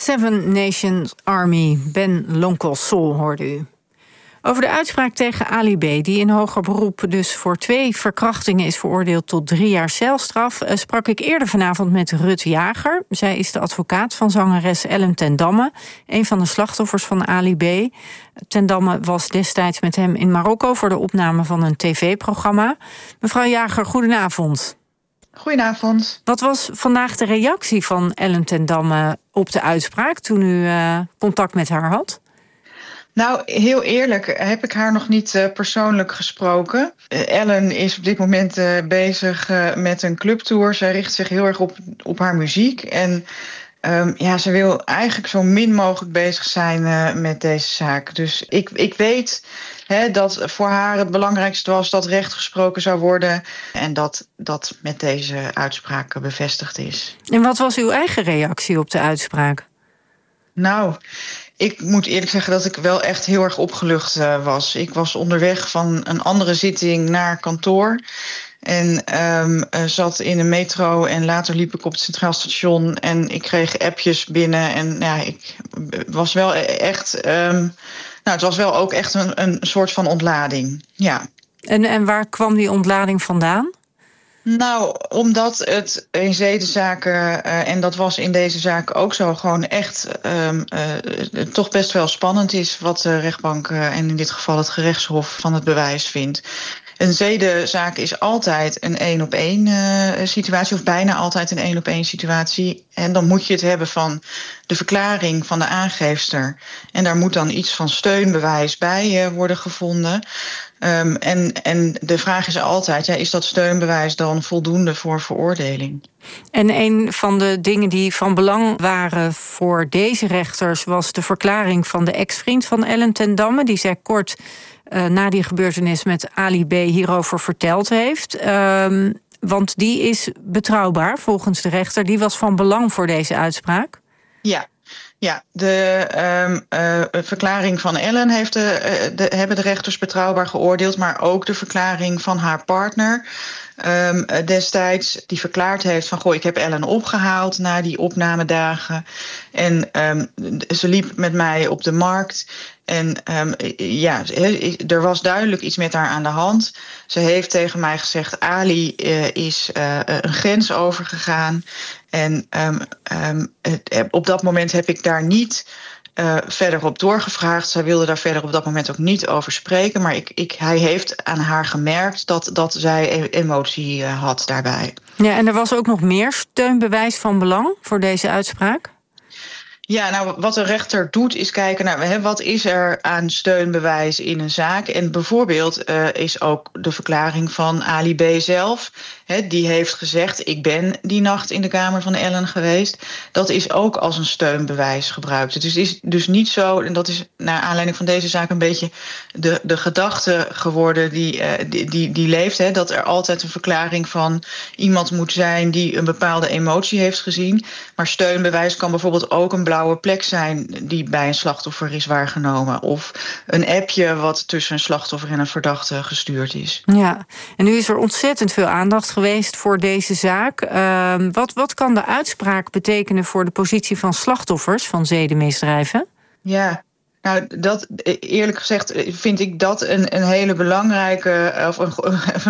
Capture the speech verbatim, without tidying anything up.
Seven Nations Army, Ben Lonkel-Sol hoorde u. Over de uitspraak tegen Ali B., die in hoger beroep dus voor twee verkrachtingen is veroordeeld tot drie jaar celstraf, sprak ik eerder vanavond met Rut Jager. Zij is de advocaat van zangeres Ellen ten Damme, een van de slachtoffers van Ali B. Ten Damme was destijds met hem in Marokko voor de opname van een tv-programma. Mevrouw Jager, goedenavond. Goedenavond. Wat was vandaag de reactie van Ellen ten Damme op de uitspraak toen u uh, contact met haar had? Nou, heel eerlijk heb ik haar nog niet uh, persoonlijk gesproken. Uh, Ellen is op dit moment uh, bezig uh, met een clubtour. Zij richt zich heel erg op, op haar muziek. En um, ja, ze wil eigenlijk zo min mogelijk bezig zijn uh, met deze zaak. Dus ik, ik weet hè, dat voor haar het belangrijkste was dat recht gesproken zou worden. En dat dat met deze uitspraak bevestigd is. En wat was uw eigen reactie op de uitspraak? Nou, ik moet eerlijk zeggen dat ik wel echt heel erg opgelucht uh, was. Ik was onderweg van een andere zitting naar kantoor. En um, uh, zat in de metro en later liep ik op het Centraal Station. En ik kreeg appjes binnen. En ja, ik was wel echt. Um, nou, het was wel ook echt een, een soort van ontlading. Ja. En, en waar kwam die ontlading vandaan? Nou, omdat het in zedenzaken, uh, en dat was in deze zaak ook zo, gewoon echt um, uh, toch best wel spannend is wat de rechtbank uh, en in dit geval het gerechtshof van het bewijs vindt. Een zedenzaak is altijd een één-op-één uh, situatie, of bijna altijd een één-op-één situatie. En dan moet je het hebben van de verklaring van de aangeefster. En daar moet dan iets van steunbewijs bij uh, worden gevonden. Um, en, en de vraag is altijd, ja, is dat steunbewijs dan voldoende voor veroordeling? En een van de dingen die van belang waren voor deze rechters was de verklaring van de ex-vriend van Ellen ten Damme, die zij kort uh, na die gebeurtenis met Ali B. hierover verteld heeft. Um, want die is betrouwbaar volgens de rechter. Die was van belang voor deze uitspraak. Ja. Ja, de um, uh, verklaring van Ellen heeft de, uh, de, hebben de rechters betrouwbaar geoordeeld, maar ook de verklaring van haar partner um, destijds, die verklaard heeft van goh, ik heb Ellen opgehaald na die opnamedagen. En um, ze liep met mij op de markt. En um, ja, er was duidelijk iets met haar aan de hand. Ze heeft tegen mij gezegd, Ali uh, is uh, een grens overgegaan. En um, um, het, op dat moment heb ik daar niet uh, verder op doorgevraagd. Zij wilde daar verder op dat moment ook niet over spreken. Maar ik, ik, hij heeft aan haar gemerkt dat, dat zij emotie uh, had daarbij. Ja, en er was ook nog meer steunbewijs van belang voor deze uitspraak? Ja, nou, wat de rechter doet is kijken naar hè, wat is er aan steunbewijs in een zaak. En bijvoorbeeld uh, is ook de verklaring van Ali B. zelf. Hè, die heeft gezegd, ik ben die nacht in de kamer van Ellen geweest. Dat is ook als een steunbewijs gebruikt. Dus het is dus niet zo, en dat is naar aanleiding van deze zaak een beetje de, de gedachte geworden die, uh, die, die, die leeft. Hè, dat er altijd een verklaring van iemand moet zijn die een bepaalde emotie heeft gezien. Maar steunbewijs kan bijvoorbeeld ook een blauwe plek zijn die bij een slachtoffer is waargenomen. Of een appje wat tussen een slachtoffer en een verdachte gestuurd is. Ja, en nu is er ontzettend veel aandacht geweest voor deze zaak. Uh, wat, wat kan de uitspraak betekenen voor de positie van slachtoffers van zedenmisdrijven? Ja, nou, dat, eerlijk gezegd vind ik dat een, een hele belangrijke, of een,